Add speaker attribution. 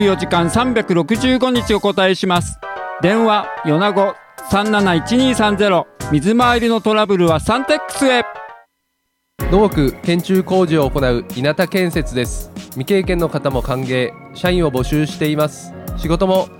Speaker 1: 24時間365日お答えします。電話米子371230。水回りのトラブルはサンテックスへ。
Speaker 2: 土木建築工事を行う稲田建設です。未経験の方も歓迎。社員を募集しています。仕事も